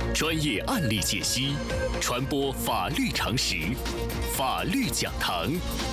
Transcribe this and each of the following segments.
专业案例解析，传播法律常识，法律讲堂。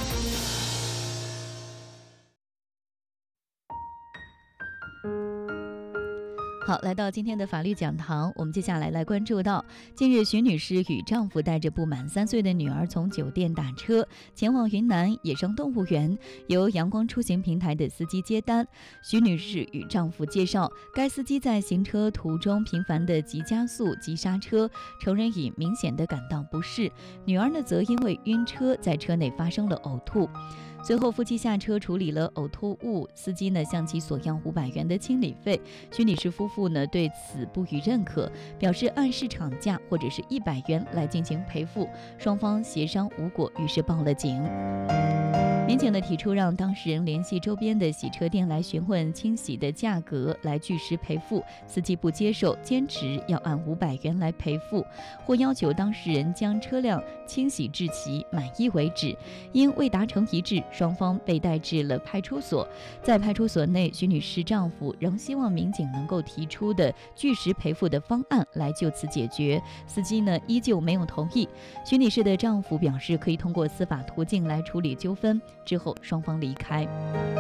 好，来到今天的法律讲堂，我们接下来关注到，近日徐女士与丈夫带着不满3岁的女儿从酒店打车前往云南野生动物园，由阳光出行平台的司机接单。徐女士与丈夫介绍，该司机在行车途中频繁的急加速、急刹车，成人已明显的感到不适，女儿呢则因为晕车在车内发生了呕吐。随后夫妻下车处理了呕吐物，司机呢向其索要500元的清理费。徐女士夫妇呢对此不予认可，表示按市场价或者是100元来进行赔付，双方协商无果，于是报了警。民警呢提出让当事人联系周边的洗车店来询问清洗的价格，来据实赔付。司机不接受，坚持要按500元来赔付，或要求当事人将车辆清洗至其满意为止。因未达成一致，双方被带至了派出所。在派出所内，徐女士丈夫仍希望民警能够提出的据实赔付的方案来就此解决，司机呢依旧没有同意。徐女士的丈夫表示可以通过司法途径来处理纠纷，之后双方离开。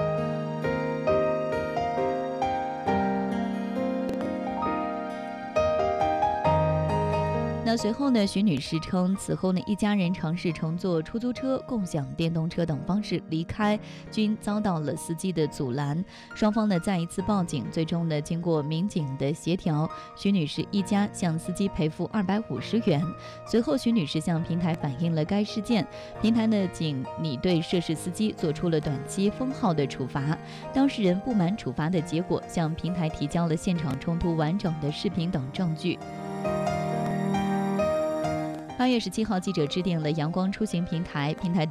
那随后呢，徐女士称，此后呢，一家人尝试乘坐出租车、共享电动车等方式离开，均遭到了司机的阻拦。双方呢再一次报警，最终呢，经过民警的协调，徐女士一家向司机赔付250元。随后，徐女士向平台反映了该事件，平台呢仅拟对涉事司机做出了短期封号的处罚。当事人不满处罚的结果，向平台提交了现场冲突完整的视频等证据。8月17号，记者致电了阳光出行平台，平台的